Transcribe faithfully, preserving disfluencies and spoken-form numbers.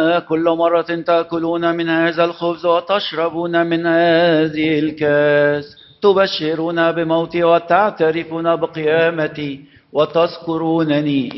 كل مرة تأكلون من هذا الخبز وتشربون من هذه الكاس تبشرون بموتي وتعترفون بقيامتي وتذكرونني